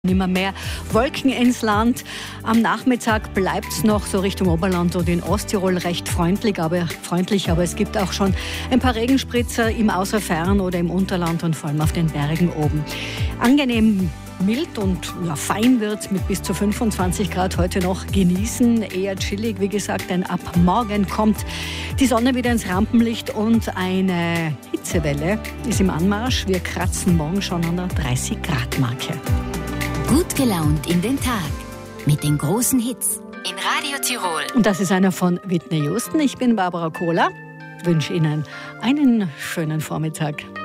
Immer mehr Wolken ins Land. Am Nachmittag bleibt es noch so Richtung Oberland und in Osttirol recht freundlich, aber es gibt auch schon ein paar Regenspritzer im Außerfern oder im Unterland und vor allem auf den Bergen oben. Angenehm mild und fein wird mit bis zu 25 Grad heute noch genießen. Eher chillig, wie gesagt, denn ab morgen kommt die Sonne wieder ins Rampenlicht und eine Hitzewelle ist im Anmarsch. Wir kratzen morgen schon an der 30-Grad-Marke. Gut gelaunt in den Tag mit den großen Hits in Radio Tirol. Und das ist einer von Whitney Houston. Ich bin Barbara Kohler. Wünsche Ihnen einen schönen Vormittag.